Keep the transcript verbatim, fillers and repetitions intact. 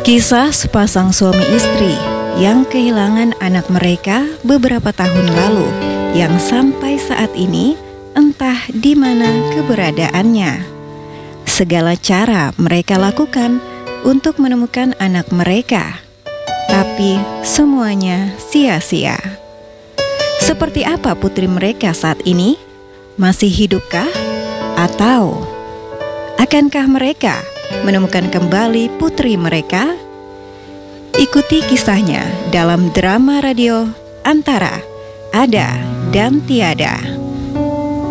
Kisah sepasang suami istri yang kehilangan anak mereka beberapa tahun lalu, yang sampai saat ini entah di mana keberadaannya. Segala cara mereka lakukan untuk menemukan anak mereka, tapi semuanya sia-sia. Seperti apa putri mereka saat ini? Masih hidupkah? Atau akankah mereka menemukan kembali putri mereka? Ikuti kisahnya dalam drama radio Antara Ada dan Tiada.